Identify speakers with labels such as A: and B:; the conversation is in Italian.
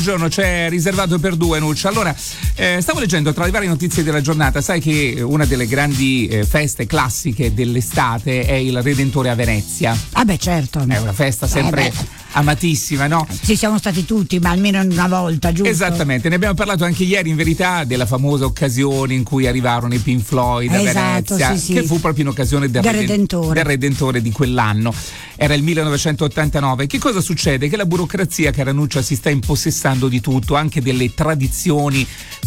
A: mezzogiorno c'è riservato per due, Nuccia. Allora, stavo leggendo tra le varie notizie della giornata, sai che una delle grandi feste classiche dell'estate è il Redentore a Venezia.
B: Ah beh, certo.
A: È una festa sempre amatissima, no?
B: Ci siamo stati tutti, ma almeno una volta, giusto?
A: Esattamente, ne abbiamo parlato anche ieri, in verità, della famosa occasione in cui arrivarono i Pink Floyd a Venezia,
B: sì.
A: che fu proprio in occasione del Redentore di quell'anno. Era il 1989. Che cosa succede? Che la burocrazia, cara Nuccia, si sta impossessando di tutto, anche delle tradizioni